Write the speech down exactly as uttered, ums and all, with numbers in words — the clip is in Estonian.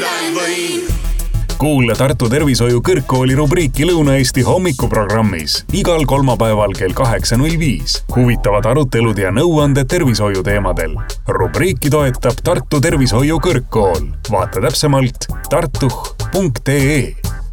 vaid võin. Kuule Tartu Tervishoiu Kõrgkooli rubriiki Lõuna-Eesti hommikuprogrammis igal kolmapäeval kell kaheksa null viis. Huvitavad arutelud ja nõuanded tervishoiu teemadel. Rubriiki toetab Tartu Tervishoiu Kõrgkool. Vaata täpsemalt tartuh punkt ee.